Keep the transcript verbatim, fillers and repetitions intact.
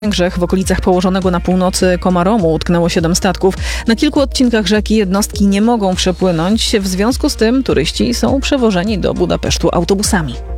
Węgrzech w okolicach położonego na północy Komaromu utknęło siedem statków. Na kilku odcinkach rzeki jednostki nie mogą przepłynąć. W związku z tym turyści są przewożeni do Budapesztu autobusami.